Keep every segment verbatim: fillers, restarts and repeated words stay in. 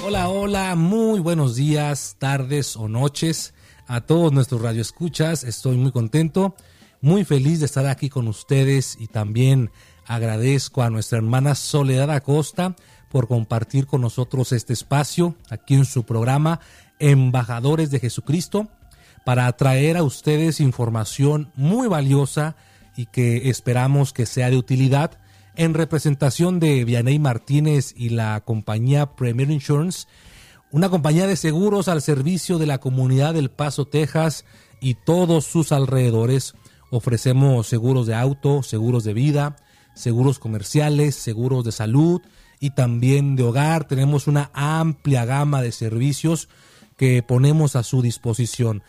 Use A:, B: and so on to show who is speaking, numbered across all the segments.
A: Hola, hola, muy buenos días, tardes o noches a todos nuestros radioescuchas. Estoy muy contento, muy feliz de estar aquí con ustedes y también agradezco a nuestra hermana Soledad Acosta por compartir con nosotros este espacio aquí en su programa Embajadores de Jesucristo para traer a ustedes información muy valiosa y que esperamos que sea de utilidad. En representación de Vianey Martínez y la compañía Premier Insurance, una compañía de seguros al servicio de la comunidad del Paso, Texas y todos sus alrededores, ofrecemos seguros de auto, seguros de vida, seguros comerciales, seguros de salud y también de hogar. Tenemos una amplia gama de servicios que ponemos a su disposición.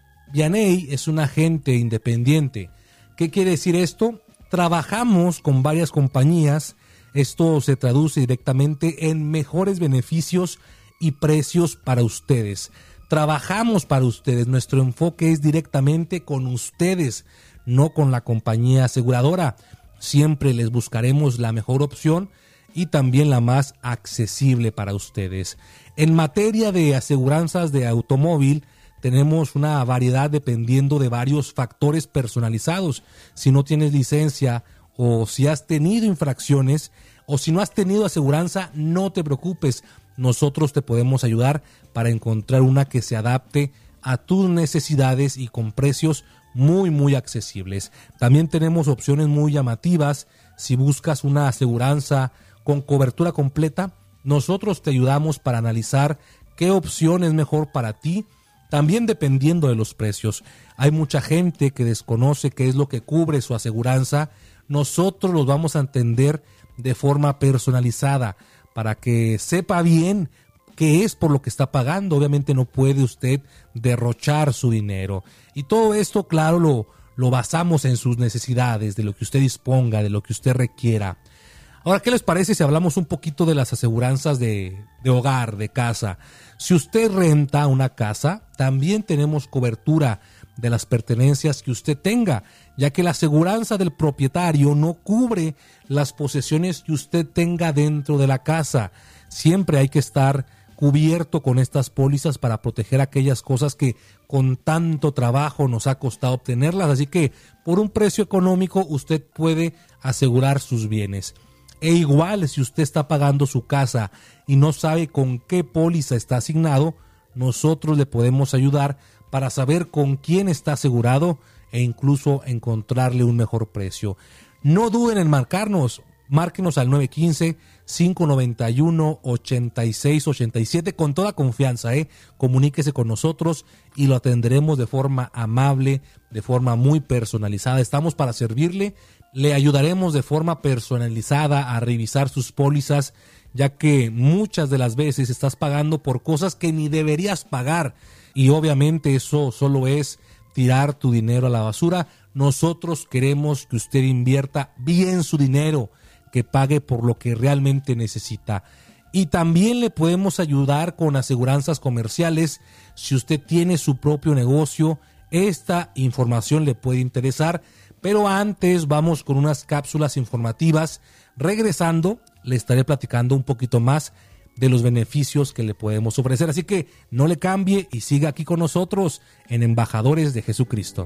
A: Vianey es un agente independiente. ¿Qué quiere decir esto? Trabajamos con varias compañías. Esto se traduce directamente en mejores beneficios y precios para ustedes. Trabajamos para ustedes. Nuestro enfoque es directamente con ustedes, no con la compañía aseguradora. Siempre les buscaremos la mejor opción y también la más accesible para ustedes. En materia de aseguranzas de automóvil, tenemos una variedad dependiendo de varios factores personalizados. Si no tienes licencia o si has tenido infracciones o si no has tenido aseguranza, no te preocupes. Nosotros te podemos ayudar para encontrar una que se adapte a tus necesidades y con precios muy muy accesibles. También tenemos opciones muy llamativas. Si buscas una aseguranza con cobertura completa, nosotros te ayudamos para analizar qué opción es mejor para ti. También dependiendo de los precios. Hay mucha gente que desconoce qué es lo que cubre su aseguranza. Nosotros los vamos a entender de forma personalizada para que sepa bien qué es por lo que está pagando. Obviamente no puede usted derrochar su dinero. Y todo esto, claro, lo, lo basamos en sus necesidades, de lo que usted disponga, de lo que usted requiera. Ahora, ¿qué les parece si hablamos un poquito de las aseguranzas de, de hogar, de casa? Si usted renta una casa, también tenemos cobertura de las pertenencias que usted tenga, ya que la aseguranza del propietario no cubre las posesiones que usted tenga dentro de la casa. Siempre hay que estar cubierto con estas pólizas para proteger aquellas cosas que con tanto trabajo nos ha costado obtenerlas. Así que por un precio económico usted puede asegurar sus bienes. E igual, si usted está pagando su casa y no sabe con qué póliza está asignado, nosotros le podemos ayudar para saber con quién está asegurado e incluso encontrarle un mejor precio. No duden en marcarnos, márquenos al nueve uno cinco, cinco nueve uno, ocho seis ocho siete con toda confianza, ¿eh? Comuníquese con nosotros y lo atenderemos de forma amable, de forma muy personalizada. Estamos para servirle. Le ayudaremos de forma personalizada a revisar sus pólizas, ya que muchas de las veces estás pagando por cosas que ni deberías pagar y obviamente eso solo es tirar tu dinero a la basura. Nosotros queremos que usted invierta bien su dinero, que pague por lo que realmente necesita. Y también le podemos ayudar con aseguranzas comerciales. Si usted tiene su propio negocio, esta información le puede interesar. Pero antes vamos con unas cápsulas informativas. Regresando, le estaré platicando un poquito más de los beneficios que le podemos ofrecer. Así que no le cambie y siga aquí con nosotros en Embajadores de Jesucristo.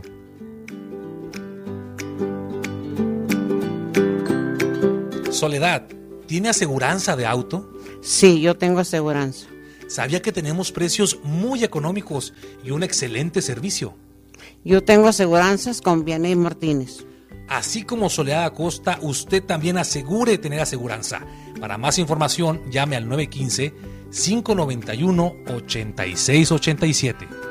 A: Soledad, ¿tiene aseguranza de auto?
B: Sí, yo tengo aseguranza.
A: Sabía que tenemos precios muy económicos y un excelente servicio.
B: Yo tengo aseguranzas con Vianey Martínez.
A: Así como Soledad Acosta, usted también asegure tener aseguranza. Para más información, llame al nueve uno cinco, cinco nueve uno, ocho seis ocho siete.